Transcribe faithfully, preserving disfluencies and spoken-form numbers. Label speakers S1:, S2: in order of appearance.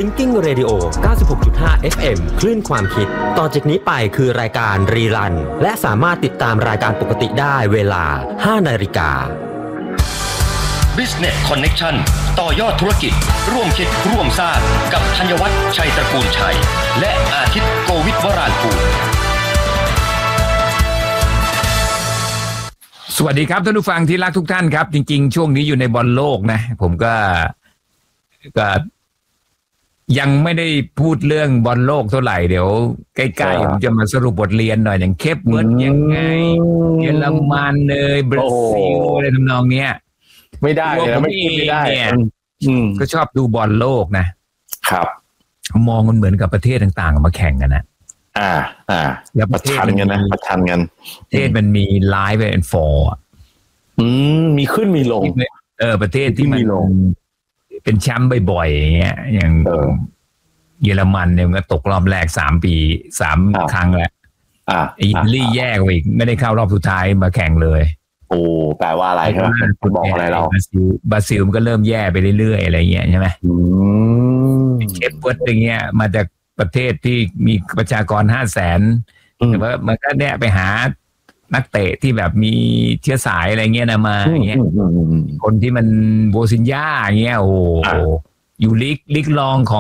S1: Thinking Radio เก้าสิบหกจุดห้า เอฟ เอ็ม คลื่นความคิดต่อจากนี้ไปคือรายการรีรันและสามารถติดตามรายการปกติได้เวลา ห้านาฬิกา
S2: Business Connection ต่อยอดธุรกิจร่วมคิดร่วมสร้างกับธัญวัฒน์ชัยตระกูลชัยและอาทิตย์โกวิทวรางกูล
S3: สวัสดีครับท่านผู้ฟังที่รักทุกท่านครับจริงๆช่วงนี้อยู่ในบอลโลกนะผมก็ก็ยังไม่ได้พูดเรื่องบอลโลกเท่าไหร่เดี๋ยวใกล้ๆผมจะมาสรุปบทเรียนหน่อยอย่างเคปเวิร์ดยังไงเยอรมันเลยบราซิลอะไรทำนองเนี้ย
S4: ไม่ได้เลยไม่พูดไม่ได้
S3: ก็ชอบดูบอลโลกนะครับมองมันเหมือนกับประเทศต่างๆมาแข่งกันนะ
S4: อ่าอ่า
S3: แล้วประเทศ
S4: กันนะประชันกัน
S3: ประเทศมันมีไลฟ์เป็นฟอร์
S4: อืมมีขึ้นมีลง
S3: เออประเทศที่มันเป็นแชมป์บ่อยๆอย่างเงี้ยอย่างเยอรมันเนี่ยมันก็ตกรอบแรกสามปีสามครั้งแล้ว
S4: อ่า
S3: อิตาลีแย่กว่าอีกไม่ได้เข้ารอบสุดท้ายมาแข่งเลย
S4: โอ้แปลว่าอะไรครับคุณบอกอะไรเรา
S3: บราซิลบราซิลมันก็เริ่มแย่ไปเรื่อยๆอะไรเงี้ยใช่ไหมเคปเวิร์ดอย่างเงี้ยมาจากประเทศที่มีประชากรห้าแสนแต่ว่ามันก็เนี่ยไปหานักเตะที่แบบมีเชื้อสายอะไรเงี้ยนะมาอย่างเงี้ยคนที่มันโบซินญ่าอย่างเงี้ยโอ้อยู่ลิกลิกรองของ